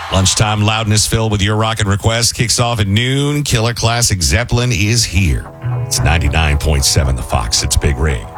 Lunchtime loudness filled with your rockin' requests kicks off at noon. Killer Classic Zeppelin is here. It's 99.7 The Fox. It's Big Rig.